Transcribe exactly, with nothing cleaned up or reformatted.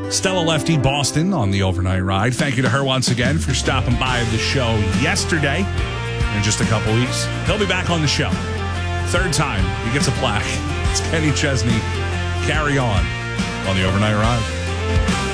Stella Lefty, Boston on the overnight ride. Thank you to her once again for stopping by the show yesterday. In just a couple weeks, he'll be back on the show. Third time he gets a plaque. It's Kenny Chesney. Carry on on the overnight ride.